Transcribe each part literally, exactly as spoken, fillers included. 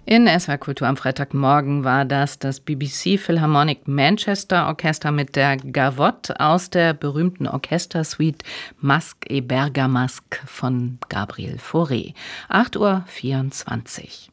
In S W R Kultur am Freitagmorgen war das das B B C Philharmonic Manchester Orchester mit der Gavotte aus der berühmten Orchestersuite Masque et Bergamasque von Gabriel Fauré. acht Uhr vierundzwanzig.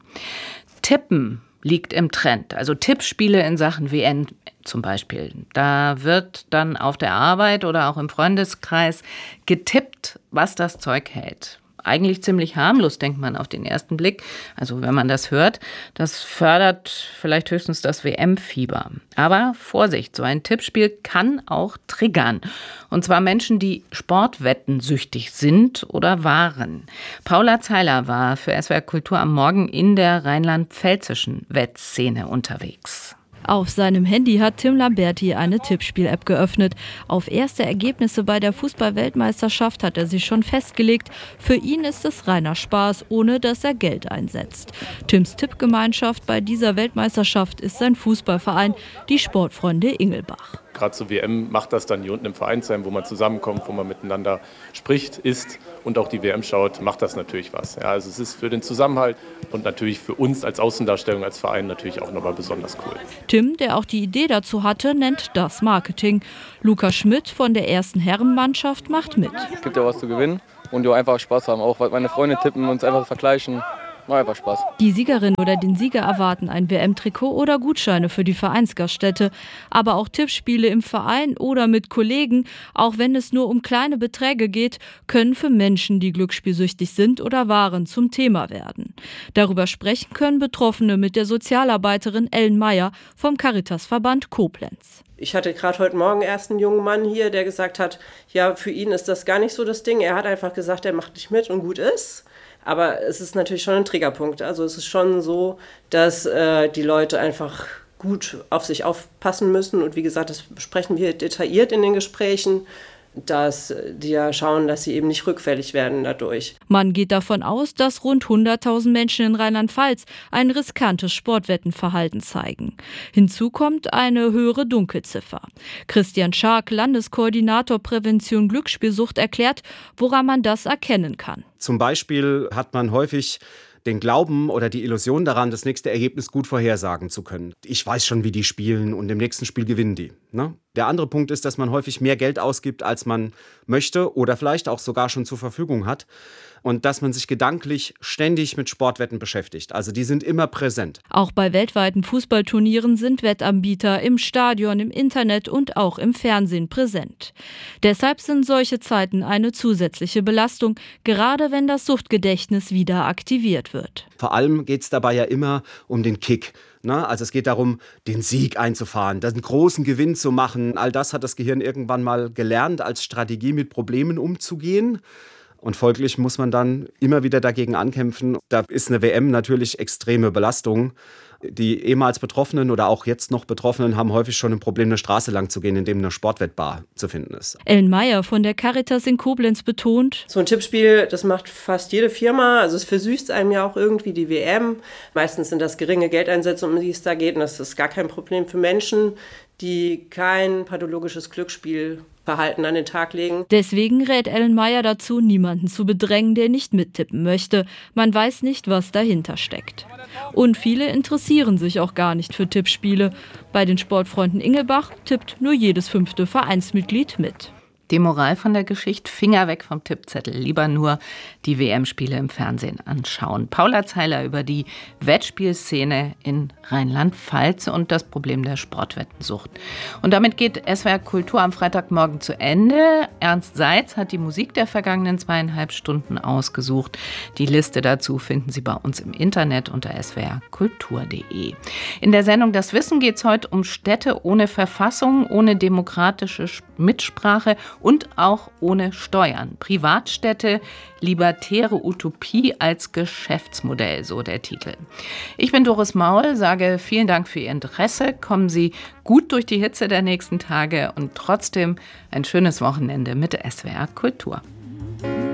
Tippen liegt im Trend, also Tippspiele in Sachen W M zum Beispiel. Da wird dann auf der Arbeit oder auch im Freundeskreis getippt, was das Zeug hält. Eigentlich ziemlich harmlos, denkt man auf den ersten Blick. Also wenn man das hört, das fördert vielleicht höchstens das W M-Fieber. Aber Vorsicht, so ein Tippspiel kann auch triggern. Und zwar Menschen, die sportwettensüchtig sind oder waren. Paula Zeiler war für S W R Kultur am Morgen in der rheinland-pfälzischen Wettszene unterwegs. Auf seinem Handy hat Tim Lamberti eine Tippspiel-App geöffnet. Auf erste Ergebnisse bei der Fußball-Weltmeisterschaft hat er sich schon festgelegt. Für ihn ist es reiner Spaß, ohne dass er Geld einsetzt. Tims Tippgemeinschaft bei dieser Weltmeisterschaft ist sein Fußballverein, die Sportfreunde Ingelbach. Gerade zur W M macht das dann hier unten im Vereinsheim, wo man zusammenkommt, wo man miteinander spricht, isst und auch die W M schaut, macht das natürlich was. Ja, also es ist für den Zusammenhalt und natürlich für uns als Außendarstellung, als Verein natürlich auch nochmal besonders cool. Tim, der auch die Idee dazu hatte, nennt das Marketing. Lukas Schmidt von der ersten Herrenmannschaft macht mit. Es gibt ja was zu gewinnen und ja einfach Spaß haben, auch weil meine Freunde tippen und uns einfach vergleichen. Macht einfach Spaß. Die Siegerin oder den Sieger erwarten ein W M-Trikot oder Gutscheine für die Vereinsgaststätte. Aber auch Tippspiele im Verein oder mit Kollegen, auch wenn es nur um kleine Beträge geht, können für Menschen, die glücksspielsüchtig sind oder waren, zum Thema werden. Darüber sprechen können Betroffene mit der Sozialarbeiterin Ellen Meyer vom Caritasverband Koblenz. Ich hatte gerade heute Morgen erst einen jungen Mann hier, der gesagt hat, ja, für ihn ist das gar nicht so das Ding. Er hat einfach gesagt, er macht nicht mit und gut ist. Aber es ist natürlich schon ein Triggerpunkt. Also es ist schon so, dass äh, die Leute einfach gut auf sich aufpassen müssen. Und wie gesagt, das besprechen wir detailliert in den Gesprächen, dass die ja schauen, dass sie eben nicht rückfällig werden dadurch. Man geht davon aus, dass rund hunderttausend Menschen in Rheinland-Pfalz ein riskantes Sportwettenverhalten zeigen. Hinzu kommt eine höhere Dunkelziffer. Christian Schark, Landeskoordinator Prävention Glücksspielsucht, erklärt, woran man das erkennen kann. Zum Beispiel hat man häufig den Glauben oder die Illusion daran, das nächste Ergebnis gut vorhersagen zu können. Ich weiß schon, wie die spielen und im nächsten Spiel gewinnen die. Ne? Der andere Punkt ist, dass man häufig mehr Geld ausgibt, als man möchte oder vielleicht auch sogar schon zur Verfügung hat. Und dass man sich gedanklich ständig mit Sportwetten beschäftigt. Also die sind immer präsent. Auch bei weltweiten Fußballturnieren sind Wettanbieter im Stadion, im Internet und auch im Fernsehen präsent. Deshalb sind solche Zeiten eine zusätzliche Belastung, gerade wenn das Suchtgedächtnis wieder aktiviert wird. Vor allem geht es dabei ja immer um den Kick. Na, also es geht darum, den Sieg einzufahren, einen großen Gewinn zu machen. All das hat das Gehirn irgendwann mal gelernt, als Strategie mit Problemen umzugehen. Und folglich muss man dann immer wieder dagegen ankämpfen. Da ist eine W M natürlich extreme Belastung. Die ehemals Betroffenen oder auch jetzt noch Betroffenen haben häufig schon ein Problem, eine Straße lang zu gehen, in dem eine Sportwettbar zu finden ist. Ellen Meyer von der Caritas in Koblenz betont: So ein Tippspiel, das macht fast jede Firma. Also es versüßt einem ja auch irgendwie die W M. Meistens sind das geringe Geldeinsätze, um die es da geht. Und das ist gar kein Problem für Menschen, die kein pathologisches Glücksspielverhalten an den Tag legen. Deswegen rät Ellen Meyer dazu, niemanden zu bedrängen, der nicht mittippen möchte. Man weiß nicht, was dahinter steckt. Und viele interessieren sich auch gar nicht für Tippspiele. Bei den Sportfreunden Ingelbach tippt nur jedes fünfte Vereinsmitglied mit. Die Moral von der Geschichte: Finger weg vom Tippzettel. Lieber nur die W M-Spiele im Fernsehen anschauen. Paula Zeiler über die Wettspielszene in Rheinland-Pfalz und das Problem der Sportwettensucht. Und damit geht S W R Kultur am Freitagmorgen zu Ende. Ernst Seitz hat die Musik der vergangenen zweieinhalb Stunden ausgesucht. Die Liste dazu finden Sie bei uns im Internet unter s w r kultur punkt d e. In der Sendung Das Wissen geht es heute um Städte ohne Verfassung, ohne demokratische Mitsprache und auch ohne Steuern. Privatstädte, libertäre Utopie als Geschäftsmodell, so der Titel. Ich bin Doris Maul, sage vielen Dank für Ihr Interesse. Kommen Sie gut durch die Hitze der nächsten Tage und trotzdem ein schönes Wochenende mit S W R Kultur.